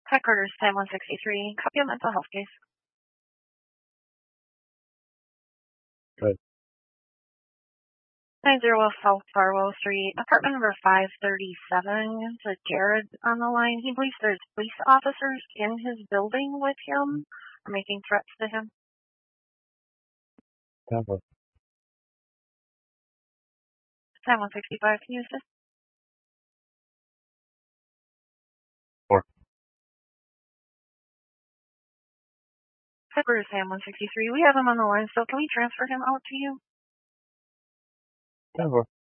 Headquarters, Time 163. Copy of mental health case. Good. 90 South Farwell Street, apartment number 537. To Jared on the line. He believes there's police officers in his building with him, or making threats to him. Temple. Time 165. Can you assist? 4. Headquarters, Time 163. We have him on the line, so can we transfer him out to you? Temple.